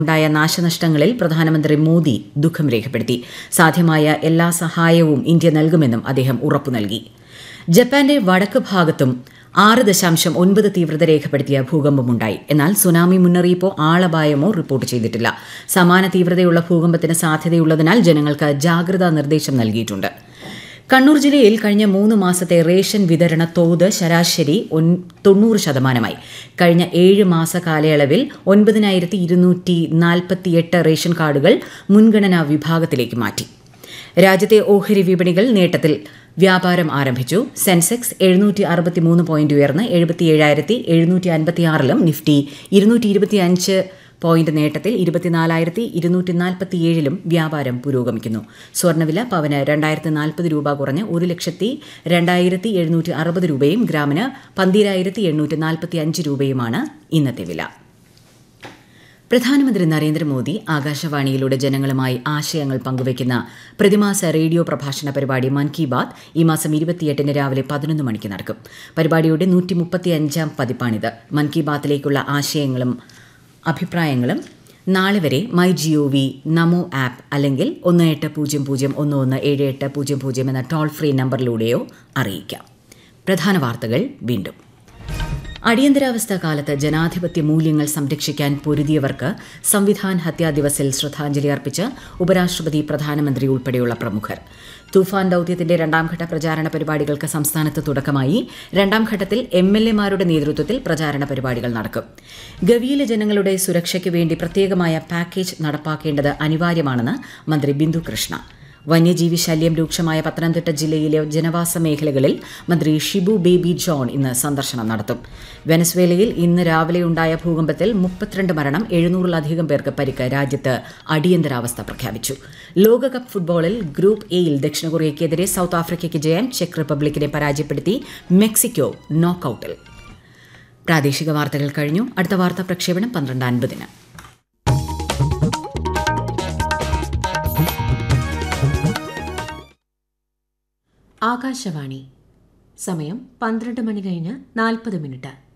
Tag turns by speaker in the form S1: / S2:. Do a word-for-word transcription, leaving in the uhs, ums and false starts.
S1: ഉണ്ടായ നാശനഷ്ടങ്ങളിൽ പ്രധാനമന്ത്രി മോദി ദുഃഖം രേഖപ്പെടുത്തി. സാധ്യമായ എല്ലാ സഹായവും ഇന്ത്യ നൽകുമെന്നും അദ്ദേഹം ഉറപ്പു നൽകി. ജപ്പാന്റെ വടക്ക് ഭാഗത്തും ആറ് ദശാംശം ഒൻപത് തീവ്രത രേഖപ്പെടുത്തിയ ഭൂകമ്പമുണ്ടായി. എന്നാൽ സുനാമി മുന്നറിയിപ്പോ ആളപായമോ റിപ്പോർട്ട് ചെയ്തിട്ടില്ല. സമാന തീവ്രതയുള്ള ഭൂകമ്പത്തിന് സാധ്യതയുള്ളതിനാൽ ജനങ്ങൾക്ക് ജാഗ്രതാ നിർദ്ദേശം നൽകിയിട്ടുണ്ട്. കണ്ണൂർ ജില്ലയിൽ കഴിഞ്ഞ മൂന്ന് മാസത്തെ റേഷൻ വിതരണ തോത് ശരാശരി തൊണ്ണൂറ് ശതമാനമായി. കഴിഞ്ഞ ഏഴ് മാസ കാലയളവിൽ ഒൻപതിനായിരത്തി ഇരുന്നൂറ്റി നാൽപ്പത്തിയെട്ട് റേഷൻ കാർഡുകൾ മുൻഗണനാ വിഭാഗത്തിലേക്ക് മാറ്റി. രാജ്യത്തെ ഓഹരി വിപണികൾ നേട്ടത്തിൽ വ്യാപാരം ആരംഭിച്ചു. സെൻസെക്സ് എഴുന്നൂറ്റി അറുപത്തിമൂന്ന് പോയിന്റ് ഉയർന്ന് എഴുപത്തിയേഴായിരത്തി എഴുന്നൂറ്റി അൻപത്തിയാറിലും നിഫ്റ്റി ഇരുന്നൂറ്റി ഇരുപത്തിയഞ്ച് പോയിന്റ് നേട്ടത്തിൽ ഇരുപത്തിനാലായിരത്തി ഇരുന്നൂറ്റി നാൽപ്പത്തിയേഴിലും വ്യാപാരം പുരോഗമിക്കുന്നു. സ്വർണ്ണവില പവന് രണ്ടായിരത്തി നാൽപ്പത് രൂപ കുറഞ്ഞ് ഒരു ലക്ഷത്തി രണ്ടായിരത്തി എഴുന്നൂറ്റി അറുപത് രൂപയും ഗ്രാമിന് പന്തിരായിരത്തി എണ്ണൂറ്റി നാൽപ്പത്തി അഞ്ച് രൂപയുമാണ് ഇന്നത്തെ വില. പ്രധാനമന്ത്രി നരേന്ദ്രമോദി ആകാശവാണിയിലൂടെ ജനങ്ങളുമായി ആശയങ്ങൾ പങ്കുവയ്ക്കുന്ന പ്രതിമാസ റേഡിയോ പ്രഭാഷണ പരിപാടി മൻ കി ബാത് ഈ മാസം ഇരുപത്തിയെട്ടിന് രാവിലെ പതിനൊന്ന് മണിക്ക് നടക്കും. പരിപാടിയുടെ നൂറ്റി മുപ്പത്തിയഞ്ചാം പതിപ്പാണിത്. മൻ കി ബാത്തിലേക്കുള്ള ആശയങ്ങളും അഭിപ്രായങ്ങളും നാളെ വരെ മൈ ജിഒ വി, നമോ ആപ്പ് അല്ലെങ്കിൽ ഒന്ന് എട്ട് പൂജ്യം പൂജ്യം ഒന്ന് ഒന്ന് ഏഴ് എട്ട് പൂജ്യം പൂജ്യം എന്ന ടോൾ ഫ്രീ നമ്പറിലൂടെയോ അറിയിക്കാം. പ്രധാന വാർത്തകൾ വീണ്ടും. അടിയന്തരാവസ്ഥ കാലത്ത് ജനാധിപത്യ മൂല്യങ്ങൾ സംരക്ഷിക്കാൻ പൊരുതിയവർക്ക് സംവിധാൻ ഹത്യാ ദിവസിൽ ശ്രദ്ധാഞ്ജലി അർപ്പിച്ച് ഉപരാഷ്ട്രപതി, പ്രധാനമന്ത്രി ഉൾപ്പെടെയുള്ള പ്രമുഖർ. തൂഫാൻ ദൌത്യത്തിന്റെ രണ്ടാംഘട്ട പ്രചാരണ പരിപാടികൾക്ക് സംസ്ഥാനത്ത് തുടക്കമായി. രണ്ടാം ഘട്ടത്തിൽ എം എൽ എമാരുടെ നേതൃത്വത്തിൽ പ്രചാരണ പരിപാടികൾ നടക്കും. ഗവിയിലെ ജനങ്ങളുടെ സുരക്ഷയ്ക്ക് വേണ്ടി പ്രത്യേകമായ പാക്കേജ് നടപ്പാക്കേണ്ടത് അനിവാര്യമാണെന്ന് മന്ത്രി ബിന്ദു കൃഷ്ണ. വന്യജീവി ശല്യം രൂക്ഷമായ പത്തനംതിട്ട ജില്ലയിലെ ജനവാസ മേഖലകളിൽ മന്ത്രി ഷിബു ബേബി ജോൺ ഇന്ന് സന്ദർശനം നടത്തും. വെനസ്വേലയിൽ ഇന്ന് രാവിലെയുണ്ടായ ഭൂകമ്പത്തിൽ മുപ്പത്തിരണ്ട് മരണം, എഴുന്നൂറിലധികം പേർക്ക് പരിക്ക്. രാജ്യത്ത് അടിയന്തരാവസ്ഥ പ്രഖ്യാപിച്ചു. ലോകകപ്പ് ഫുട്ബോളിൽ ഗ്രൂപ്പ് എയിൽ ദക്ഷിണ കൊറിയയ്ക്കെതിരെ സൌത്ത് ആഫ്രിക്കയ്ക്ക് ജയം. ചെക്ക് റിപ്പബ്ലിക്കിനെ പരാജയപ്പെടുത്തി മെക്സിക്കോ നോക്കൌട്ടിൽ. പ്രാദേശിക വാർത്തകൾ കഴിഞ്ഞു. അടുത്ത വാർത്താ പ്രക്ഷേപണം പന്ത്രണ്ട് അൻപതിന്.
S2: ആകാശവാണി. സമയം പന്ത്രണ്ട് മണി കഴിഞ്ഞ് നാൽപ്പത് മിനിറ്റ്.